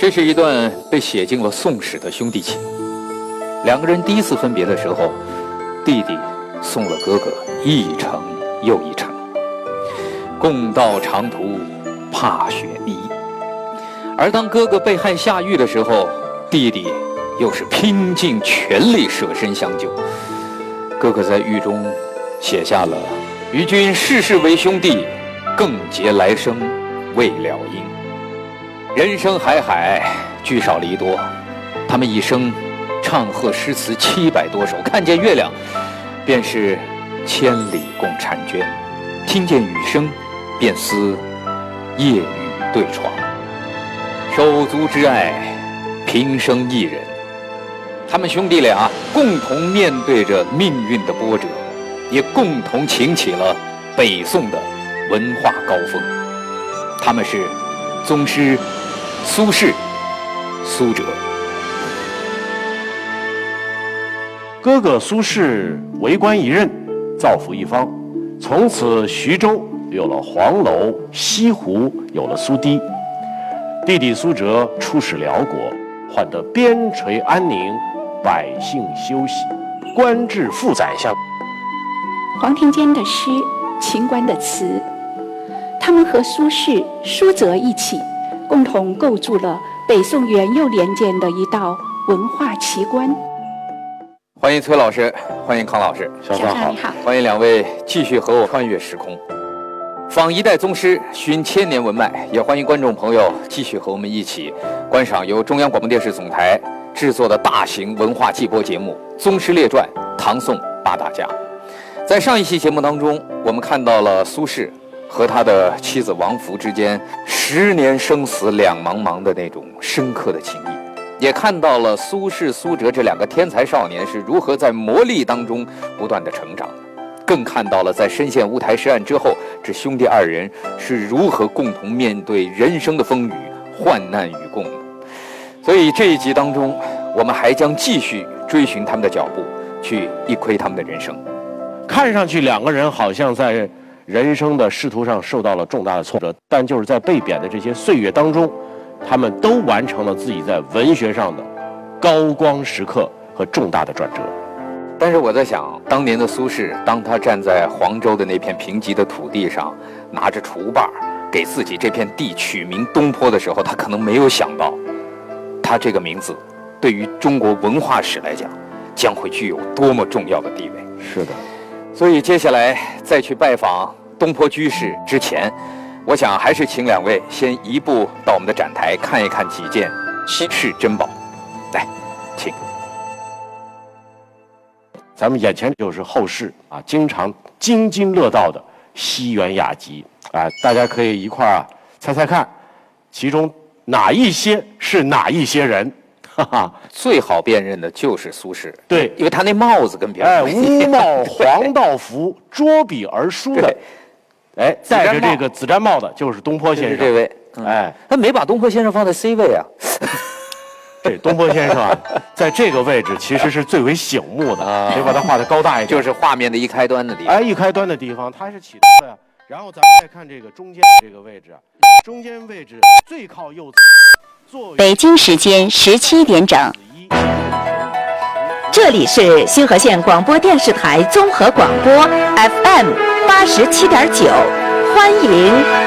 这是一段被写进了宋史的兄弟情。两个人第一次分别的时候，弟弟送了哥哥一程又一程，共道长途怕雪迷。而当哥哥被害下狱的时候，弟弟又是拼尽全力舍身相救。哥哥在狱中写下了“与君世世为兄弟，更结来生未了因”。人生海海，聚少离多，他们一生唱和诗词700多首，看见月亮便是千里共婵娟，听见雨声便思夜雨对窗。手足之爱，平生一人。他们兄弟俩共同面对着命运的波折，也共同擎起了北宋的文化高峰。他们是宗师苏轼、苏辙。 哥哥苏轼为官一任，造福一方，从此徐州有了黄楼，西湖有了苏堤。弟弟苏辙出使辽国，换得边陲安宁，百姓休息，官至副宰相。 黄庭坚的诗，秦观的词，他们和苏轼、苏辙一起，共同构筑了北宋元佑年间的一道文化奇观。 欢迎崔老师，欢迎康老师。 小张好， 欢迎两位继续和我穿越时空，访一代宗师，寻千年文脉。也欢迎观众朋友继续和我们一起观赏由中央广播电视总台制作的大型文化季播节目《宗师列传：唐宋八大家》。在上一期节目当中，我们看到了苏轼和他的妻子王弗之间10年生死两茫茫的那种深刻的情谊，也看到了苏轼、苏辙这两个天才少年是如何在磨砺当中不断的成长，更看到了在深陷乌台诗案之后，这兄弟二人是如何共同面对人生的风雨，患难与共的。所以这一集当中，我们还将继续追寻他们的脚步，去一窥他们的人生。 看上去两个人好像在人生的仕途上受到了重大的挫折，但就是在被贬的这些岁月当中，他们都完成了自己在文学上的高光时刻和重大的转折。 但是我在想，当年的苏轼，当他站在黄州的那片贫瘠的土地上，拿着锄把给自己这片地取名东坡的时候，他可能没有想到，他这个名字对于中国文化史来讲，将会具有多么重要的地位。 是的。 所以接下来再去拜访东坡居士之前，我想还是请两位先移步到我们的展台看一看几件稀世珍宝。来，请。 咱们眼前就是后世啊经常津津乐道的西园雅集啊，大家可以一块儿猜猜看，其中哪一些是哪一些人？哈哈， 最好辨认的就是苏轼， 对， 因为他那帽子跟别人乌帽黄道服，捉笔而书的，戴着这个紫毡帽的就是东坡先生。 这位，他没把东坡先生放在 C 位啊。 对，东坡先生啊，在这个位置其实是最为醒目的，得把它画得高大一点， 就是画面的一开端的地方。 一开端的地方，它是起的呀。然后咱们再看这个中间这个位置，中间位置最靠右侧。 北京时间17点整，这里是新河县广播电视台综合广播 FM 87.9，欢迎